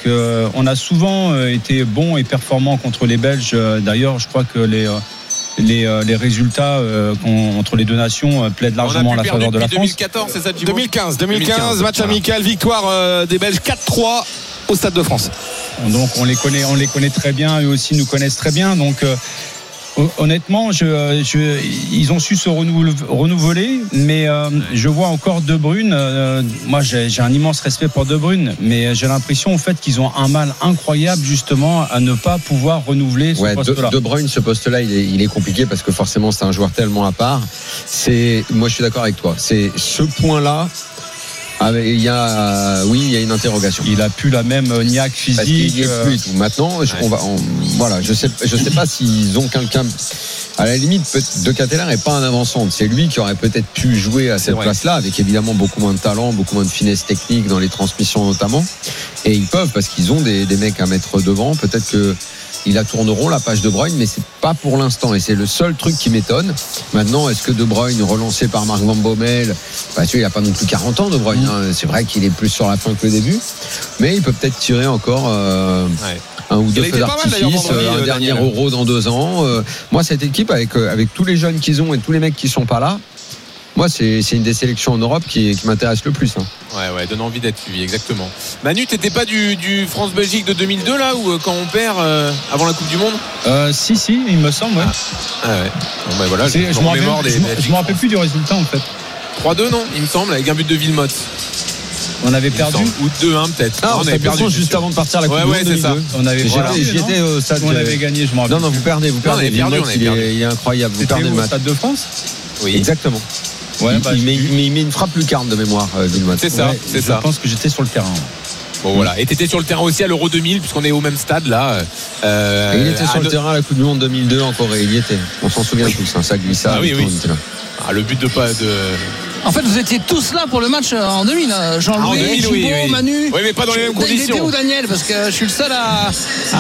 qu'on a souvent été bons et performants contre les Belges. D'ailleurs, je crois que les résultats entre les deux nations plaident largement en la faveur de la France. 2014, c'est ça, 2015, match amical, victoire des Belges 4-3 au Stade de France. Donc on les connaît très bien, eux aussi nous connaissent très bien. Donc honnêtement, ils ont su se renouveler, mais je vois encore De Bruyne. Moi, j'ai un immense respect pour De Bruyne, mais j'ai l'impression en fait qu'ils ont un mal incroyable justement à ne pas pouvoir renouveler ce poste-là. De Bruyne, ce poste-là, il est compliqué parce que forcément, c'est un joueur tellement à part. Moi, je suis d'accord avec toi. C'est ce point-là. Il y a une interrogation. Il a plus la même niaque physique. Parce qu'il y est plus et tout. Maintenant, je sais pas s'ils ont quelqu'un. À la limite, De Ketelaere n'est pas un avant-centre. C'est lui qui aurait peut-être pu jouer à cette place-là, avec évidemment beaucoup moins de talent, beaucoup moins de finesse technique dans les transmissions notamment. Et ils peuvent, parce qu'ils ont des mecs à mettre devant. Peut-être que ils la tourneront la page De Bruyne, mais c'est pas pour l'instant et c'est le seul truc qui m'étonne. Maintenant, est-ce que De Bruyne, relancé par Marc Van Bommel, parce qu'il a pas non plus 40 ans De Bruyne, hein, c'est vrai qu'il est plus sur la fin que le début, mais il peut peut-être tirer encore un ou deux feux d'artifice, un dernier Euro dans 2 ans. Moi, cette équipe avec tous les jeunes qu'ils ont et tous les mecs qui sont pas là, moi, c'est une des sélections en Europe qui m'intéresse le plus. Ouais, donne envie d'être suivi, exactement. Manu, t'étais pas du France-Belgique de 2002 là, ou quand on perd avant la Coupe du Monde? Si, il me semble, ouais. Ah ouais. Bon, voilà, je me rappelle plus du résultat en fait. 3-2, non, il me semble, avec un but de Wilmots. On avait perdu ou 2-1 peut-être. On avait perdu juste avant de partir à la Coupe du Monde. C'est ça. On avait j'étais au stade. On avait gagné, je me rappelle. Non, vous perdez. Il est incroyable. Vous perdez le match. Au Stade de France. Oui, exactement. Ouais, il met une frappe lucarne de mémoire, Wilmots. C'est ça. Je pense que j'étais sur le terrain. Bon voilà, et t'étais sur le terrain aussi à l'Euro 2000 puisqu'on est au même stade là. Et il était sur le terrain à la Coupe du Monde 2002 en Corée. Il y était. On s'en souvient tous. Ça glissa. Ah oui. Le but de. En fait, vous étiez tous là pour le match en 2000. Jean-Louis, Thibaut, Manu. Oui, mais pas dans les mêmes conditions. Il était où, Daniel? Parce que je suis le seul à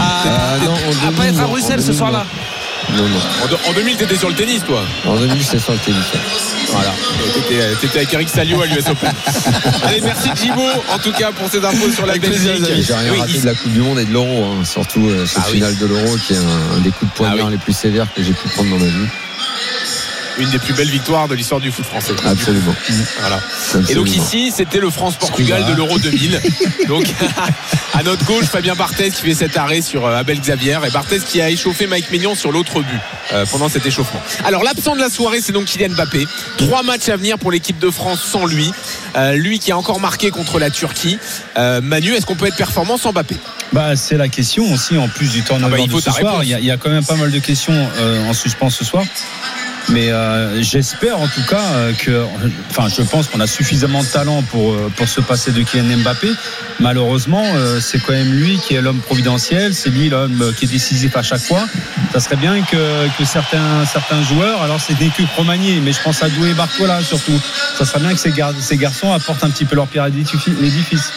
pas être à Bruxelles ce soir-là. Non. En 2000, t'étais sur le tennis, toi? En 2000, j'étais sur le tennis. Voilà. T'étais avec Eric Salio à l'US Open. Allez, merci Thibaut, en tout cas, pour ces infos sur la Belgique. J'ai rien raté de la Coupe du Monde et de l'Euro, surtout cette finale de l'Euro qui est un des coups de poignard les plus sévères que j'ai pu prendre dans ma vie. Une des plus belles victoires de l'histoire du foot français. Absolument. Voilà. Et donc ici, c'était le France-Portugal de l'Euro 2000. Donc à notre gauche, Fabien Barthez qui fait cet arrêt sur Abel Xavier, et Barthez qui a échauffé Mike Maignan sur l'autre but pendant cet échauffement. Alors l'absent de la soirée, c'est donc Kylian Mbappé. 3 matchs à venir pour l'équipe de France sans lui. Lui qui a encore marqué contre la Turquie. Manu, est-ce qu'on peut être performant sans Mbappé? C'est la question aussi, en plus du turnover de ce soir. Il y a quand même pas mal de questions en suspens ce soir. Mais j'espère en tout cas je pense qu'on a suffisamment de talent pour se passer de Kylian Mbappé. Malheureusement, c'est quand même lui qui est l'homme providentiel, c'est lui l'homme qui est décisif à chaque fois. Ça serait bien que certains joueurs, alors c'est des que Romagné, mais je pense à Doué et Barcola surtout. Ça serait bien que ces garçons apportent un petit peu leur pierre à l'édifice.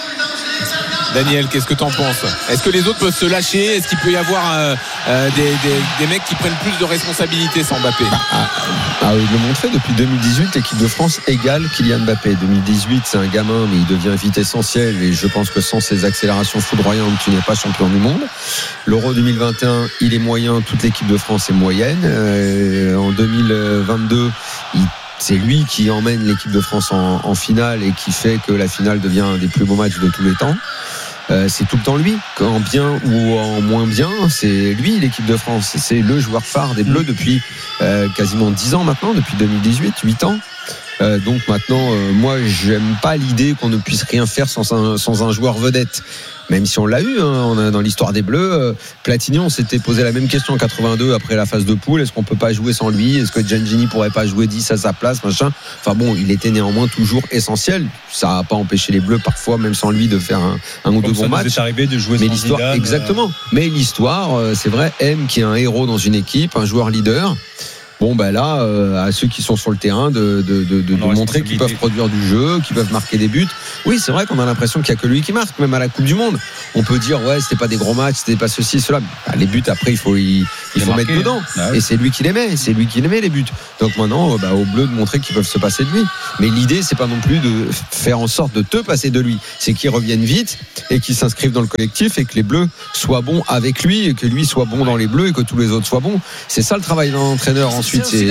Daniel, qu'est-ce que t'en penses? Est-ce que les autres peuvent se lâcher? Est-ce qu'il peut y avoir des mecs qui prennent plus de responsabilités sans Mbappé? Il le montrait depuis 2018, l'équipe de France égale Kylian Mbappé. 2018, c'est un gamin, mais il devient vite essentiel. Et je pense que sans ses accélérations foudroyantes, tu n'es pas champion du monde. L'Euro 2021, il est moyen. Toute l'équipe de France est moyenne. En 2022, c'est lui qui emmène l'équipe de France en finale et qui fait que la finale devient un des plus beaux matchs de tous les temps. C'est tout le temps lui, en bien ou en moins bien, c'est lui l'équipe de France, c'est le joueur phare des Bleus depuis quasiment 10 ans maintenant, depuis 2018, 8 ans. Donc maintenant, moi j'aime pas l'idée qu'on ne puisse rien faire sans un joueur vedette. Même si on l'a eu, on a dans l'histoire des Bleus, Platini, on s'était posé la même question en 82 après la phase de poule. Est-ce qu'on peut pas jouer sans lui? Est-ce que Giannini pourrait pas jouer 10 à sa place, machin? Enfin bon, il était néanmoins toujours essentiel. Ça n'a pas empêché les Bleus parfois, même sans lui, de faire un ou deux bons matchs. C'est arrivé de jouer mais sans l'histoire, Zidane, exactement. Mais l'histoire, c'est vrai, aime qu'il y ait un héros dans une équipe, un joueur leader. Bon là, à ceux qui sont sur le terrain de montrer qu'ils peuvent produire du jeu, qu'ils peuvent marquer des buts. Oui, c'est vrai qu'on a l'impression qu'il n'y a que lui qui marque, même à la Coupe du Monde. On peut dire c'était pas des gros matchs, c'était pas ceci, cela. Les buts après, il il faut mettre dedans. Et c'est lui qui les met, les buts. Donc maintenant, aux Bleus de montrer qu'ils peuvent se passer de lui. Mais l'idée, c'est pas non plus de faire en sorte de te passer de lui. C'est qu'ils reviennent vite et qu'ils s'inscrivent dans le collectif et que les Bleus soient bons avec lui et que lui soit bon dans les Bleus et que tous les autres soient bons. C'est ça le travail d'un entraîneur ensuite. C'est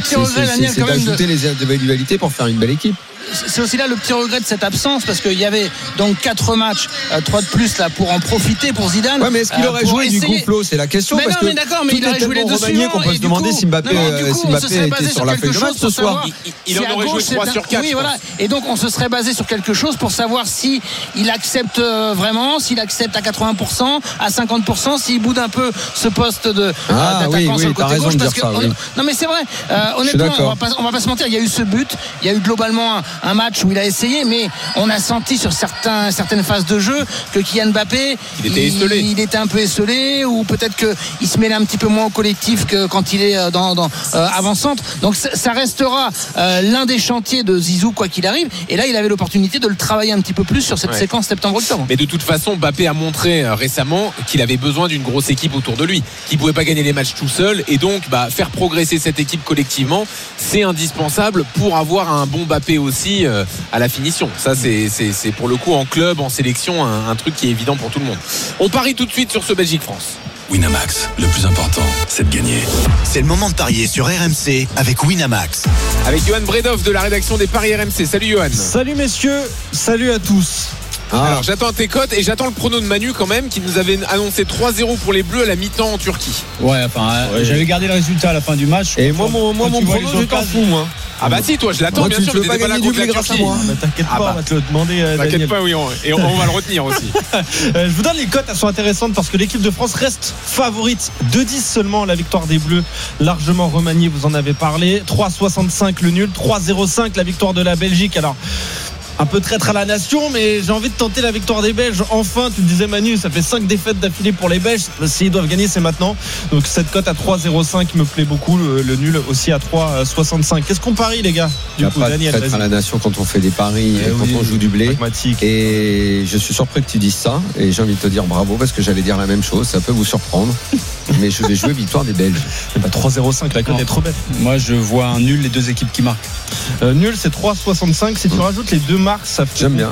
d'ajouter les individualités pour faire une belle équipe. C'est aussi là le petit regret de cette absence parce qu'il y avait donc 4 matchs, 3 de plus là pour en profiter pour Zidane. Ouais, mais est-ce qu'il aurait joué du coup, Flo? C'est la question. Mais parce non, mais d'accord, mais il aurait joué les deux suivants. Qu'on peut se demander si Mbappé était sur la feuille de match ce soir. Il en aurait joué 3 sur 4. Oui, voilà. Et donc on se serait basé sur quelque chose pour savoir si il accepte vraiment, s'il accepte à 80%, à 50%, s'il boude un peu ce poste d'attaquant sur le côté gauche. Parce que non, mais c'est vrai. Honnêtement, on va pas se mentir. Il y a eu ce but. Il y a eu globalement un match où il a essayé, mais on a senti sur certaines phases de jeu que Kylian Mbappé il était un peu esselé, ou peut-être qu'il se mêlait un petit peu moins au collectif que quand il est dans avant-centre. Donc ça restera l'un des chantiers de Zizou quoi qu'il arrive, et là il avait l'opportunité de le travailler un petit peu plus sur cette séquence septembre-octobre. Mais de toute façon, Mbappé a montré récemment qu'il avait besoin d'une grosse équipe autour de lui, qu'il pouvait pas gagner les matchs tout seul, et donc faire progresser cette équipe collectivement, c'est indispensable pour avoir un bon Mbappé aussi à la finition. Ça c'est pour le coup en club, en sélection, un truc qui est évident pour tout le monde. On parie tout de suite sur ce Belgique-France. Winamax, le plus important, c'est de gagner. C'est le moment de parier sur RMC avec Winamax. Avec Johan Bredov de la rédaction des paris RMC. Salut Johan. Salut messieurs, salut à tous. Alors j'attends tes cotes et j'attends le prono de Manu quand même, qui nous avait annoncé 3-0 pour les Bleus à la mi-temps en Turquie. J'avais gardé le résultat à la fin du match. Et moi mon prono, je t'en fous moi. Ah bah si, toi je l'attends, bien sûr, mais t'étais pas là contre la Turquie. T'inquiète pas, on va te le demander. T'inquiète pas, oui, et on va le retenir aussi. Je vous donne les cotes, elles sont intéressantes parce que l'équipe de France reste favorite. 2-10 seulement la victoire des Bleus, largement remaniée, vous en avez parlé. 3,65 le nul, 3,05 la victoire de la Belgique. Alors un peu traître à la nation, mais j'ai envie de tenter la victoire des Belges. Enfin, tu le disais Manu, ça fait 5 défaites d'affilée pour les Belges. S'ils doivent gagner, c'est maintenant. Donc cette cote à 3,05 me plaît beaucoup. Le nul aussi à 3,65. Qu'est-ce qu'on parie, les gars? Il n'y a pas de traître à la nation quand on fait des paris, quand on joue du blé. Et je suis surpris que tu dises ça. Et j'ai envie de te dire bravo, parce que j'allais dire la même chose. Ça peut vous surprendre. Mais je vais jouer victoire des Belges. 3,05, la cote est trop belle. Moi, je vois un nul, les deux équipes qui marquent. Nul, c'est 3,65. Si tu rajoutes les deux marques, ça fait j'aime bien.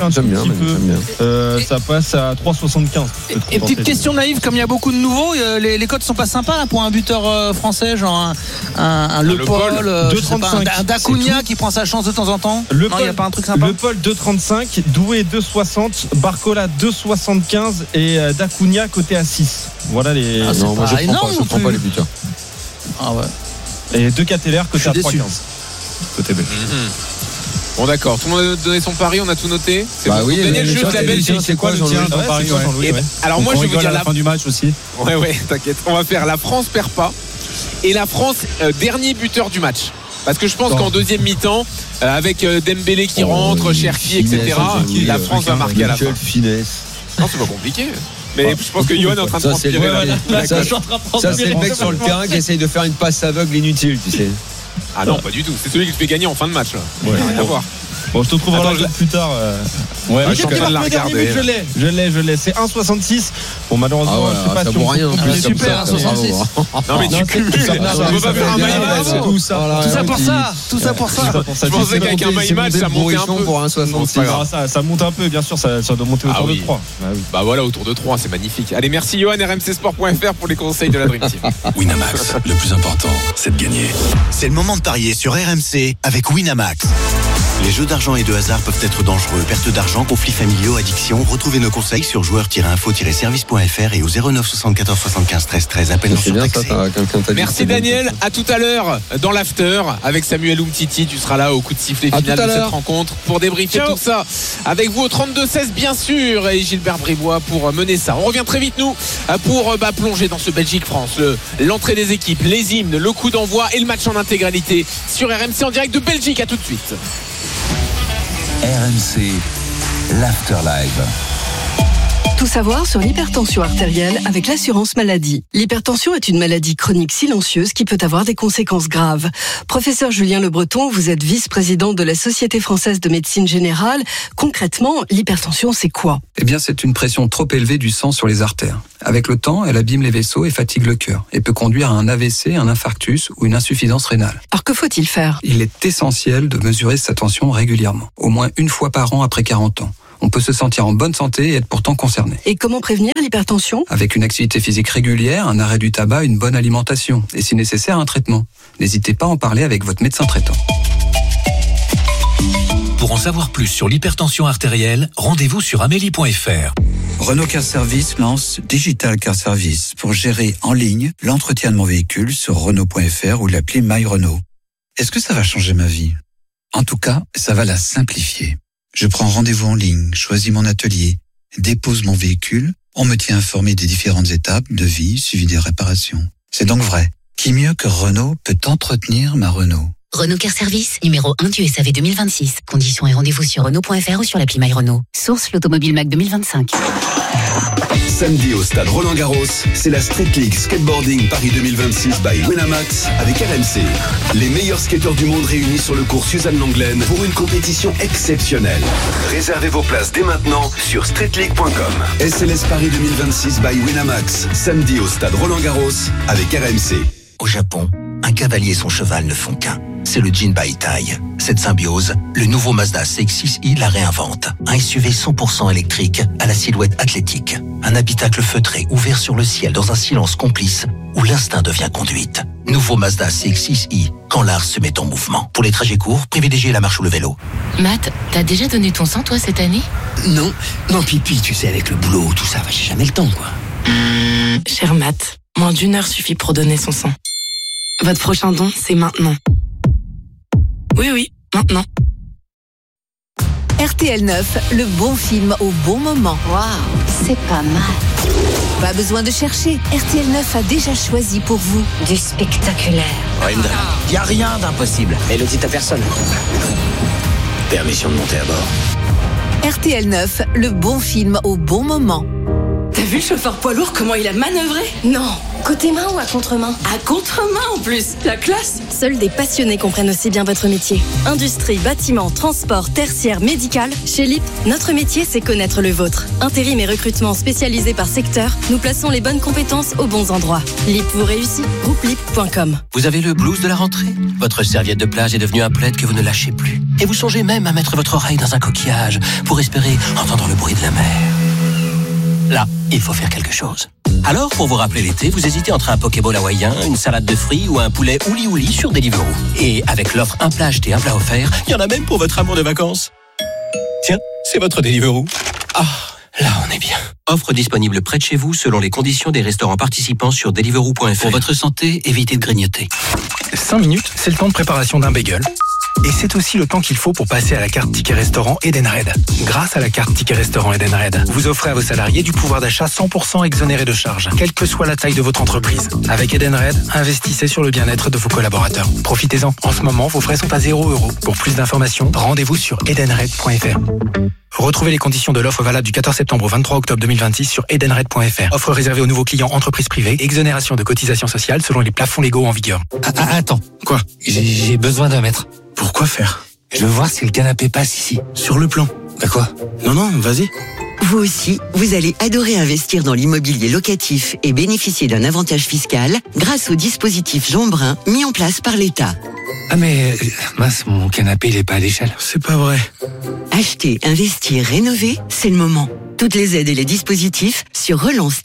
Ça passe à 3,75. Et petite question naïve, comme il y a beaucoup de nouveaux, les cotes sont pas sympas là pour un buteur français, genre un Le Paul, un Dacunia qui prend sa chance de temps en temps. Il n'y a pas un truc sympa. Le Paul 2,35, Doué 2,60, Barcola 2,75 et Dacunia côté à 6. Voilà les. Non, moi je prends pas les buteurs. Ah ouais. Et 2 Cateller côté à 3,15. Côté belge. Bon d'accord, tout le monde a donné son pari, on a tout noté. C'est bon. Oui, Daniel, juste la Belgique, c'est quoi ton pari? Alors moi je vais vous dire la fin du match aussi. Ouais, t'inquiète. On va faire la France perd pas et la France dernier buteur du match. Parce que je pense qu'en deuxième mi-temps, avec Dembélé qui rentre, Cherki, etc., la France va marquer à la fin. Finesse. Non, c'est pas compliqué. Mais je pense que Johan est en train de transpirer. Ça, c'est le mec sur le terrain qui essaye de faire une passe aveugle inutile, tu sais. Ah non, pas du tout. C'est celui qui te fait gagner en fin de match. Là. Rien à voir. Bon, je te trouverai la cote plus tard. Ouais, je suis en train de la regarder. Je l'ai. C'est 1,66. Bon, malheureusement, je sais pas ça si vaut rien. C'est super, 1,66. Non, mais tu cumules. Tu peux pas faire un mail. Tout ça pour ça. Je pensais qu'avec un mail match, ça montait un peu. Pour 1,66. Ça monte un peu, bien sûr. Ça doit monter autour de 3. Bah voilà, autour de 3, c'est magnifique. Allez, merci Johan, rmcsport.fr pour les conseils de la Dream Team. Winamax, le plus important, c'est de gagner. C'est le moment de parier sur RMC avec Winamax. Les jeux d'argent et de hasard peuvent être dangereux. Perte d'argent, conflits familiaux, addiction. Retrouvez nos conseils sur joueurs-info-service.fr et au 09 74 75 13 13. Appel non surtaxé. Merci Daniel. À tout à l'heure dans l'after avec Samuel Umtiti. Tu seras là au coup de sifflet final de cette rencontre pour débriefer tout ça avec vous au 32-16 bien sûr, et Gilbert Bribois pour mener ça. On revient très vite nous pour plonger dans ce Belgique-France, l'entrée des équipes, les hymnes, le coup d'envoi et le match en intégralité sur RMC en direct de Belgique. À tout de suite. RMC, l'Afterlive. Tout savoir sur l'hypertension artérielle avec l'assurance maladie. L'hypertension est une maladie chronique silencieuse qui peut avoir des conséquences graves. Professeur Julien Le Breton, vous êtes vice-président de la Société française de médecine générale. Concrètement, l'hypertension, c'est quoi ? Eh bien, c'est une pression trop élevée du sang sur les artères. Avec le temps, elle abîme les vaisseaux et fatigue le cœur et peut conduire à un AVC, un infarctus ou une insuffisance rénale. Alors que faut-il faire ? Il est essentiel de mesurer sa tension régulièrement, au moins une fois par an après 40 ans. On peut se sentir en bonne santé et être pourtant concerné. Et comment prévenir l'hypertension ? Avec une activité physique régulière, un arrêt du tabac, une bonne alimentation et si nécessaire un traitement. N'hésitez pas à en parler avec votre médecin traitant. Pour en savoir plus sur l'hypertension artérielle, rendez-vous sur amélie.fr. Renault Car Service lance Digital Car Service pour gérer en ligne l'entretien de mon véhicule sur Renault.fr ou l'appli My Renault. Est-ce que ça va changer ma vie ? En tout cas, ça va la simplifier. Je prends rendez-vous en ligne, choisis mon atelier, dépose mon véhicule, on me tient informé des différentes étapes de vie suivi des réparations. C'est donc vrai. Qui mieux que Renault peut entretenir ma Renault ? Renault Car Service, numéro 1 du SAV 2026. Conditions et rendez-vous sur Renault.fr ou sur l'appli My Renault. Source l'Automobile Mac 2025. Samedi au stade Roland-Garros, c'est la Street League Skateboarding Paris 2026 by Winamax avec RMC. Les meilleurs skateurs du monde réunis sur le cours Suzanne Lenglen pour une compétition exceptionnelle. Réservez vos places dès maintenant sur streetleague.com. SLS Paris 2026 by Winamax, samedi au stade Roland-Garros avec RMC. Au Japon, un cavalier et son cheval ne font qu'un. C'est le Jinbaitai. Cette symbiose, le nouveau Mazda CX-6i la réinvente. Un SUV 100% électrique à la silhouette athlétique. Un habitacle feutré ouvert sur le ciel dans un silence complice où l'instinct devient conduite. Nouveau Mazda CX-6i, quand l'art se met en mouvement. Pour les trajets courts, privilégiez la marche ou le vélo. Matt, t'as déjà donné ton sang, toi, cette année ? Non, pipi, tu sais, avec le boulot, tout ça, j'ai jamais le temps, quoi. Cher Matt, moins d'1 heure suffit pour donner son sang. Votre prochain don, c'est maintenant. Oui, maintenant. RTL 9, le bon film au bon moment. Waouh, c'est pas mal. Pas besoin de chercher. RTL 9 a déjà choisi pour vous du spectaculaire. Brenda, y a rien d'impossible. Et le dit à personne. Permission de monter à bord. RTL 9, le bon film au bon moment. T'as vu le chauffeur poids lourd, comment il a manœuvré ? Non, côté main ou à contre-main ? À contre-main en plus, la classe. Seuls des passionnés comprennent aussi bien votre métier. Industrie, bâtiment, transport, tertiaire, médical. Chez LIP, notre métier, c'est connaître le vôtre. Intérim et recrutement spécialisés par secteur, nous plaçons les bonnes compétences aux bons endroits. LIP vous réussit, groupe-lip.com. Vous avez le blues de la rentrée ? Votre serviette de plage est devenue un plaid que vous ne lâchez plus. Et vous songez même à mettre votre oreille dans un coquillage pour espérer entendre le bruit de la mer. Là, il faut faire quelque chose. Alors, pour vous rappeler l'été, vous hésitez entre un Pokéball hawaïen, une salade de fruits ou un poulet ouli-ouli sur Deliveroo. Et avec l'offre un plat acheté, un plat offert, il y en a même pour votre amour de vacances. Tiens, c'est votre Deliveroo. Ah, là, on est bien. Offre disponible près de chez vous selon les conditions des restaurants participants sur Deliveroo.fr. Pour votre santé, évitez de grignoter. 5 minutes, c'est le temps de préparation d'un bagel. Et c'est aussi le temps qu'il faut pour passer à la carte Ticket Restaurant Edenred. Grâce à la carte Ticket Restaurant Edenred, vous offrez à vos salariés du pouvoir d'achat 100% exonéré de charges, quelle que soit la taille de votre entreprise. Avec Edenred, investissez sur le bien-être de vos collaborateurs. Profitez-en. En ce moment, vos frais sont à 0 €. Pour plus d'informations, rendez-vous sur edenred.fr. Retrouvez les conditions de l'offre valable du 14 septembre au 23 octobre 2026 sur edenred.fr. Offre réservée aux nouveaux clients entreprises privées. Exonération de cotisations sociales selon les plafonds légaux en vigueur. Attends. Quoi ? J'ai besoin d'un mètre. Pourquoi faire ? Je veux voir si le canapé passe ici. Sur le plan. Bah quoi ? Non, vas-y. Vous aussi, vous allez adorer investir dans l'immobilier locatif et bénéficier d'un avantage fiscal grâce au dispositif Jean Brun mis en place par l'État. Ah mais, mince, mon canapé il est pas à l'échelle. C'est pas vrai. Acheter, investir, rénover, c'est le moment. Toutes les aides et les dispositifs sur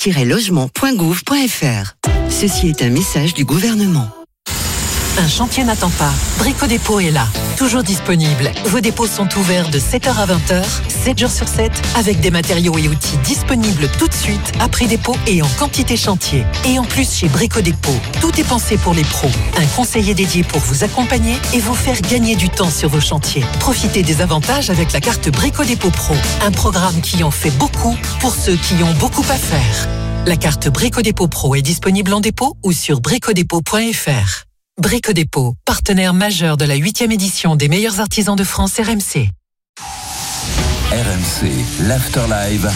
relance-logement.gouv.fr. Ceci est un message du gouvernement. Un chantier n'attend pas. Brico Dépôt est là, toujours disponible. Vos dépôts sont ouverts de 7h à 20h, 7 jours sur 7, avec des matériaux et outils disponibles tout de suite, après dépôt et en quantité chantier. Et en plus, chez Brico Dépôt, tout est pensé pour les pros. Un conseiller dédié pour vous accompagner et vous faire gagner du temps sur vos chantiers. Profitez des avantages avec la carte Brico Dépôt Pro, un programme qui en fait beaucoup pour ceux qui ont beaucoup à faire. La carte Brico Dépôt Pro est disponible en dépôt ou sur bricodépôt.fr. Brico Dépôt, partenaire majeur de la 8e édition des meilleurs artisans de France RMC. RMC, l'Afterlive,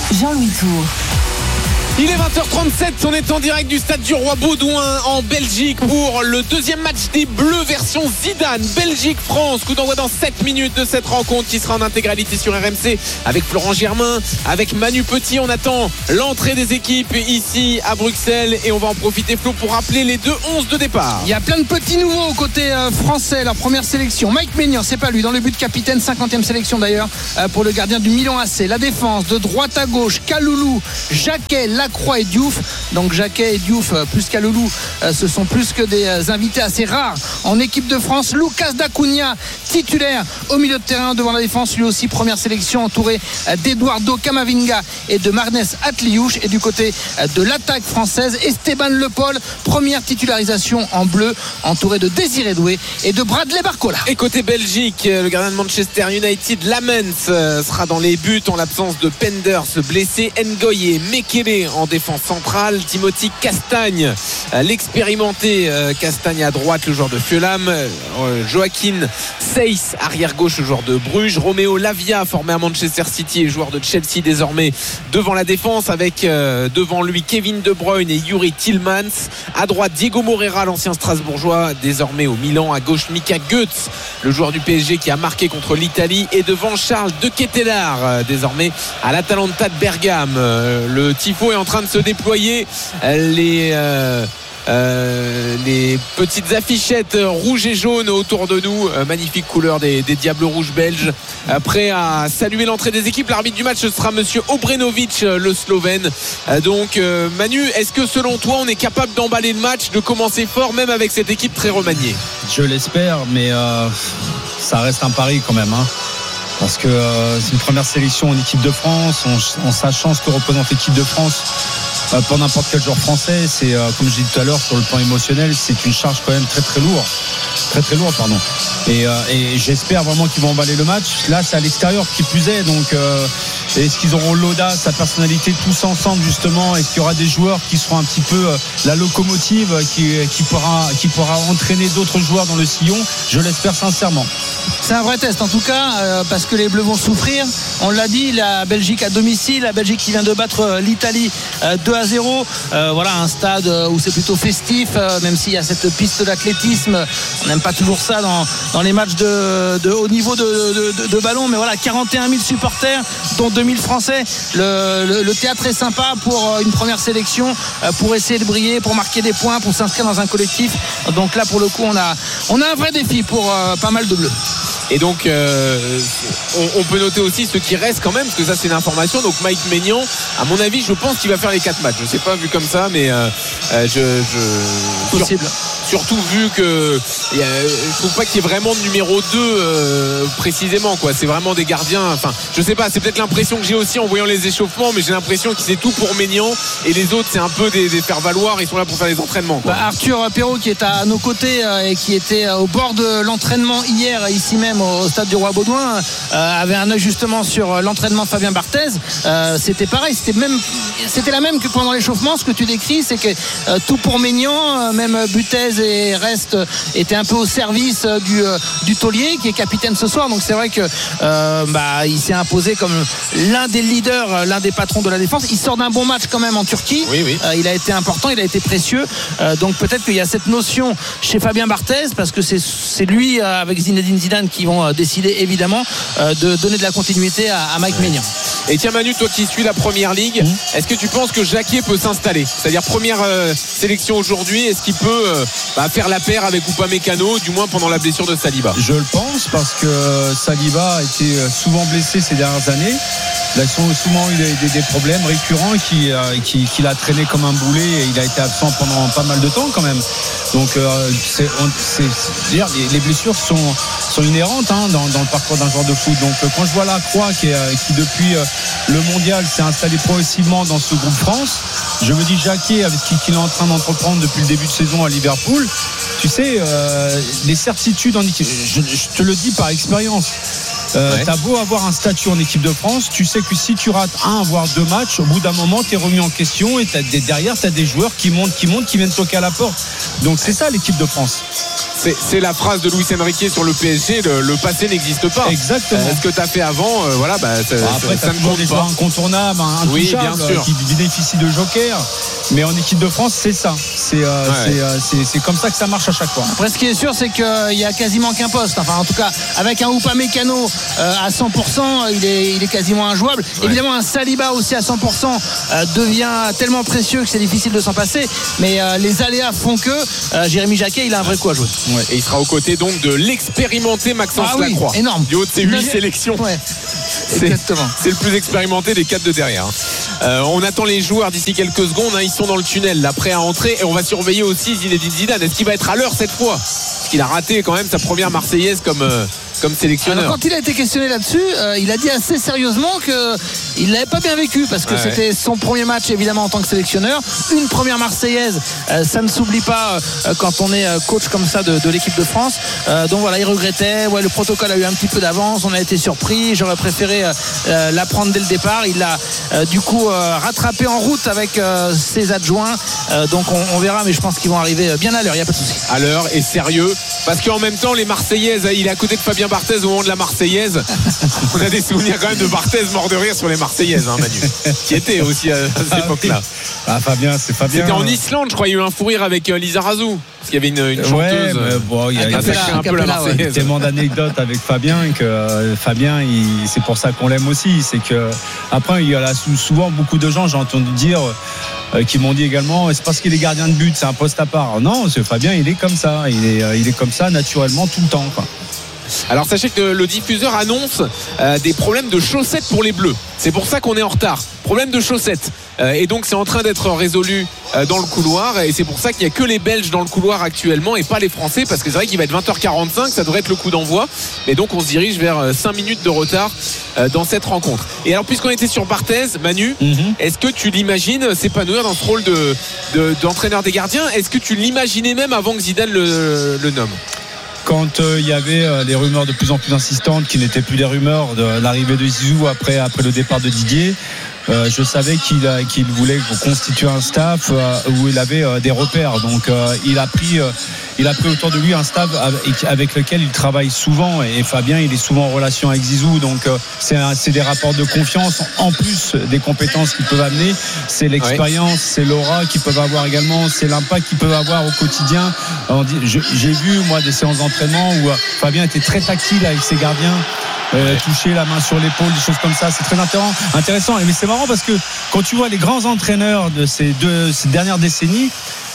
Jean-Louis Tour. Il est 20h37, on est en direct du stade du Roi Baudouin en Belgique pour le deuxième match des Bleus version Zidane. Belgique-France, coup d'envoi dans 7 minutes de cette rencontre qui sera en intégralité sur RMC avec Florent Germain, avec Manu Petit. On attend l'entrée des équipes ici à Bruxelles et on va en profiter, Flo, pour rappeler les 2 11 de départ. Il y a plein de petits nouveaux côté français, leur première sélection. Mike Maignan, c'est pas lui, dans le but capitaine, 50e sélection d'ailleurs pour le gardien du Milan AC. La défense de droite à gauche, Kaloulou, Jacquet, Lacroix et Diouf. Donc Jacquet et Diouf plus qu'Aloulou, ce sont plus que des invités assez rares en équipe de France. Lucas Dacunia, titulaire au milieu de terrain devant la défense, lui aussi première sélection, entouré d'Eduardo Camavinga et de Marnes Atliouche. Et du côté de l'attaque française, Esteban Le Paul, première titularisation en bleu, entouré de Désiré Doué et de Bradley Barcola. Et côté Belgique, le gardien de Manchester United, Lamens, sera dans les buts en l'absence de Penders blessé, Ngoye, Mekele en défense centrale, Timothy Castagne, l'expérimenté Castagne à droite, le joueur de Fulham, Joaquin Seyss, arrière gauche, le joueur de Bruges, Romeo Lavia, formé à Manchester City et joueur de Chelsea désormais devant la défense, avec devant lui Kevin De Bruyne et Yuri Tillmans. À droite, Diego Moreira, l'ancien Strasbourgeois, désormais au Milan. À gauche, Mika Goetz, le joueur du PSG qui a marqué contre l'Italie. Et devant, Charles De Ketelaere, désormais à l'Atalanta de Bergame. Le tifo est en train de se déployer. Les petites affichettes rouges et jaunes autour de nous, magnifique couleur des Diables Rouges belges, prêt à saluer l'entrée des équipes. L'arbitre du match, ce sera monsieur Obrenovic, le Slovène. Donc Manu, est-ce que selon toi on est capable d'emballer le match, de commencer fort même avec cette équipe très remaniée? Je l'espère, mais ça reste un pari quand même, hein. Parce que c'est une première sélection en équipe de France, en sachant ce que représente l'équipe de France pour n'importe quel joueur français. C'est comme je disais tout à l'heure, sur le plan émotionnel, c'est une charge quand même très lourde, pardon. Et j'espère vraiment qu'ils vont emballer le match. Là, c'est à l'extérieur qui plus est, donc est-ce qu'ils auront l'audace, la personnalité tous ensemble justement? Est-ce qu'il y aura des joueurs qui seront un petit peu la locomotive qui pourra entraîner d'autres joueurs dans le sillon? Je l'espère sincèrement. C'est un vrai test en tout cas, parce que les Bleus vont souffrir. On l'a dit, la Belgique à domicile, la Belgique qui vient de battre l'Italie 2-0. Voilà un stade où c'est plutôt festif, même s'il y a cette piste d'athlétisme. On n'aime pas toujours ça dans les matchs de haut niveau de ballon, mais voilà, 41 000 supporters, dont 2000 Français. Le théâtre est sympa pour une première sélection, pour essayer de briller, pour marquer des points, pour s'inscrire dans un collectif. Donc là, pour le coup, on a un vrai défi pour pas mal de Bleus. Et donc on peut noter aussi ce qui reste quand même, parce que ça c'est une information. Donc Mike Maignan, à mon avis, je pense qu'il va faire les 4 matchs. Je sais pas vu comme ça, mais possible. Surtout vu que je trouve pas qu'il y ait vraiment de numéro 2 précisément, quoi. C'est vraiment des gardiens. Enfin, je sais pas, c'est peut-être l'impression que j'ai aussi en voyant les échauffements, mais j'ai l'impression que c'est tout pour Maignan et les autres c'est un peu des faire-valoir. Ils sont là pour faire les entraînements, quoi. Arthur Perrault qui est à nos côtés et qui était au bord de l'entraînement hier ici même au stade du Roi Baudouin, avait un œil justement sur l'entraînement de Fabien Barthez. C'était pareil, c'était la même que pendant l'échauffement. Ce que tu décris, c'est que tout pour Maignan, même Butez et Reste étaient un peu au service du taulier qui est capitaine ce soir. Donc c'est vrai que il s'est imposé comme l'un des leaders, l'un des patrons de la défense. Il sort d'un bon match quand même en Turquie. Oui. Il a été important, il a été précieux. Donc peut-être qu'il y a cette notion chez Fabien Barthez, parce que c'est lui avec Zinedine Zidane qui vont décider évidemment de donner de la continuité à Mike Maignan. Et tiens Manu, toi qui suis la première ligue, est-ce que tu penses que Jacquet peut s'installer? C'est-à-dire première sélection aujourd'hui, est-ce qu'il peut faire la paire avec Upamecano, du moins pendant la blessure de Saliba? Je le pense, parce que Saliba a été souvent blessé ces dernières années. Là, ils ont souvent eu des problèmes récurrents qui l'a traîné comme un boulet, et il a été absent pendant pas mal de temps quand même. Donc les blessures sont inhérentes dans le parcours d'un joueur de foot. Donc quand je vois Lacroix qui depuis le mondial s'est installé progressivement dans ce groupe France, je me dis Jacquet avec qu'il est en train d'entreprendre depuis le début de saison à Liverpool, tu sais, les certitudes en équipe, je te le dis par expérience. T'as beau avoir un statut en équipe de France, tu sais que si tu rates 1 voire 2 matchs, au bout d'un moment t'es remis en question, et derrière t'as des joueurs qui montent, qui viennent toquer à la porte. Donc c'est ça l'équipe de France. C'est la phrase de Luis Enrique sur le PSG, le passé n'existe pas. Exactement. Ce que tu as fait avant, après, ça ne compte des pas. joueurs incontournables, intouchables, qui bénéficient de joker. Mais en équipe de France, c'est ça. C'est comme ça que ça marche à chaque fois. Après, ce qui est sûr, c'est qu'il y a quasiment qu'un poste. Enfin, en tout cas, avec un Upamecano à 100%, il est quasiment injouable. Ouais. Évidemment, un Saliba aussi à 100% devient tellement précieux que c'est difficile de s'en passer. Mais les aléas font que Jérémy Jacquet, il a un vrai coup à jouer. Ouais. Et il sera aux côtés donc de l'expérimenté Maxence Lacroix. Énorme. Du haut de ses 8 sélections. Ouais. Exactement. C'est le plus expérimenté des 4 de derrière. On attend les joueurs d'ici quelques secondes. Ils sont dans le tunnel, là, prêts à entrer. Et on va surveiller aussi Zinedine Zidane. Est-ce qu'il va être à l'heure cette fois? Parce qu'il a raté quand même sa première Marseillaise comme sélectionneur. Alors, quand il a été questionné là-dessus, il a dit assez sérieusement qu'il ne l'avait pas bien vécu parce que c'était son premier match évidemment en tant que sélectionneur. Une première Marseillaise, ça ne s'oublie pas quand on est coach comme ça de l'équipe de France. Donc voilà, il regrettait. Le protocole a eu un petit peu d'avance. On a été surpris. J'aurais préféré l'apprendre dès le départ. Il l'a du coup rattrapé en route avec ses adjoints. Donc on verra, mais je pense qu'ils vont arriver bien à l'heure. Il n'y a pas de souci. À l'heure et sérieux, parce qu'en même temps les Marseillaises, il est à côté de Fabien Barthez au moment de la Marseillaise. On a des souvenirs quand même de Barthez mort de rire sur les Marseillaises, Manu, qui était aussi à cette époque-là. Fabien, c'est Fabien. C'était en Islande, je crois. Il y a eu un fou rire avec Lisa Razou, parce qu'il y avait une chanteuse. Il y a un peu la Marseillaise. Tellement d'anecdotes avec Fabien que Fabien, c'est pour ça qu'on l'aime aussi. C'est que après, il y a souvent beaucoup de gens, j'ai entendu dire, qui m'ont dit également, c'est parce qu'il est gardien de but, c'est un poste à part. Non, Fabien, il est comme ça. Il est comme ça naturellement tout le temps, quoi. Alors sachez que le diffuseur annonce des problèmes de chaussettes pour les Bleus. C'est pour ça qu'on est en retard. Problème de chaussettes. Et donc c'est en train d'être résolu dans le couloir. Et c'est pour ça qu'il n'y a que les Belges dans le couloir actuellement et pas les Français. Parce que c'est vrai qu'il va être 20h45. Ça devrait être le coup d'envoi. Mais donc on se dirige vers 5 minutes de retard dans cette rencontre. Et alors puisqu'on était sur Barthez, Manu, est-ce que tu l'imagines s'épanouir dans ce rôle d'entraîneur des gardiens? Est-ce que tu l'imaginais même avant que Zidane le nomme? Quand il y avait les rumeurs de plus en plus insistantes, qui n'étaient plus des rumeurs de l'arrivée de Zizou après le départ de Didier, je savais qu'il voulait constituer un staff où il avait des repères. Donc il a pris autour de lui un staff avec lequel il travaille souvent. Et Fabien, il est souvent en relation avec Zizou. Donc c'est des rapports de confiance en plus des compétences qu'ils peuvent amener. C'est l'expérience, c'est l'aura qu'ils peuvent avoir également, c'est l'impact qu'ils peuvent avoir au quotidien. J'ai vu moi des séances d'entraînement où Fabien était très tactile avec ses gardiens. Toucher la main sur l'épaule, des choses comme ça, c'est très intéressant. Mais c'est marrant parce que quand tu vois les grands entraîneurs de ces dernières décennies,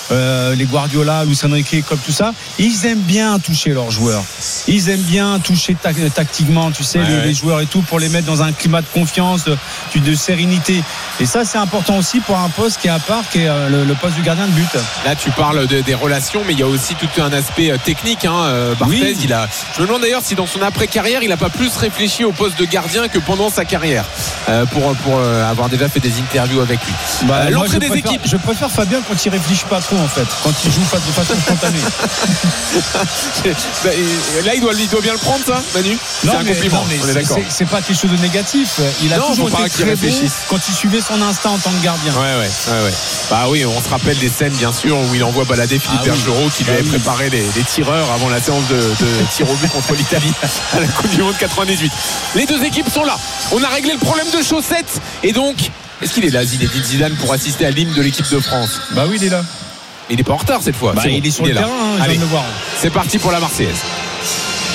les Guardiola, Luis Enrique, comme tout ça, ils aiment bien toucher leurs joueurs. Ils aiment bien toucher tactiquement, tu sais, les joueurs et tout, pour les mettre dans un climat de confiance, de sérénité. Et ça, c'est important aussi pour un poste qui est à part, qui est le poste du gardien de but. Là, tu parles des relations, mais il y a aussi tout un aspect technique. Barthez, je me demande d'ailleurs si dans son après-carrière, il n'a pas plus réfléchi au poste de gardien que pendant sa carrière, pour avoir déjà fait des interviews avec lui. L'entrée des équipes. Je préfère Fabien quand il réfléchit pas trop, en fait, quand il joue de façon spontanée. Là, il doit bien le prendre, ça, Manu. C'est un compliment. On est d'accord. C'est pas quelque chose de négatif. Il a toujours été très bon quand il suivait son instinct en tant que gardien. Bah oui, on se rappelle des scènes, bien sûr, où il envoie balader Philippe Bergerot, qui lui avait préparé les tireurs avant la séance de tir au but contre l'Italie à la Coupe du Monde 98. Les deux équipes sont là. On a réglé le problème de chaussettes. Et donc, est-ce qu'il est là, Zinedine Zidane, pour assister à l'hymne de l'équipe de France? Bah oui, il est là. Il n'est pas en retard cette fois. Il est sur le terrain, je viens de le voir. C'est parti pour la Marseillaise.